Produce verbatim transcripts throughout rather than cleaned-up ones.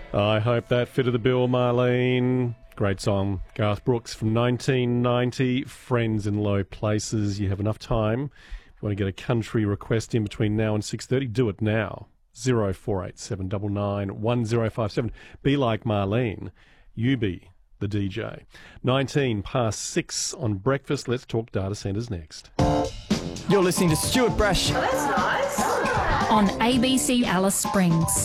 I hope that fitted the bill, Marlene. Great song. Garth Brooks from nineteen ninety, Friends in Low Places. You have enough time. If you want to get a country request in between now and six thirty, do it now. zero four eight seven nine nine one zero five seven. Be like Marlene. You be the D J. nineteen past six on breakfast. Let's talk data centres next. You're listening to Stuart Brash. Oh, that's nice. On A B C Alice Springs.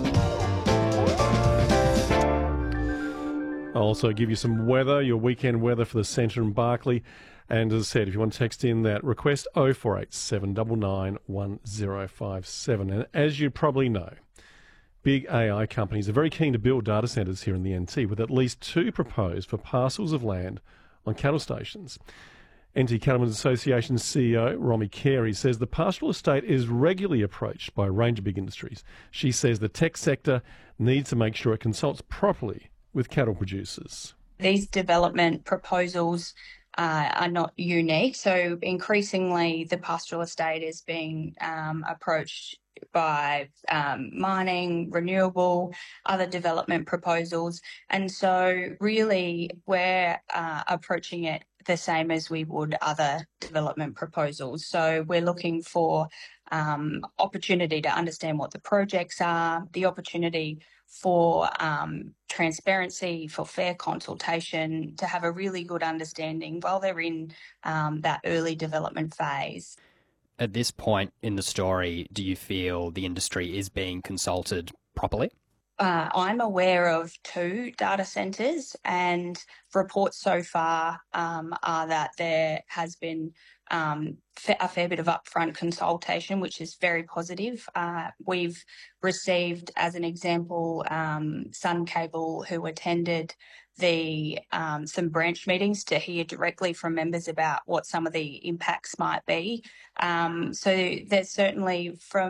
I'll also give you some weather, your weekend weather for the centre and Barclay. And as I said, if you want to text in that request, oh four eight seven nine nine one zero five seven. And as you probably know, big A I companies are very keen to build data centres here in the N T, with at least two proposed for parcels of land on cattle stations. N T Cattlemen's Association C E O Romy Carey says the pastoral estate is regularly approached by a range of big industries. She says the tech sector needs to make sure it consults properly with cattle producers. These development proposals uh, are not unique, so increasingly the pastoral estate is being um, approached by um, mining, renewable, other development proposals, and so really we're uh, approaching it the same as we would other development proposals. So we're looking for um, opportunity to understand what the projects are, the opportunity for um, transparency, for fair consultation, to have a really good understanding while they're in um, that early development phase. At this point in the story, do you feel the industry is being consulted properly? Uh, I'm aware of two data centres, and reports so far um, are that there has been um, a fair bit of upfront consultation, which is very positive. Uh, we've received, as an example, um, Sun Cable, who attended the um, some branch meetings to hear directly from members about what some of the impacts might be. Um, so there's certainly, from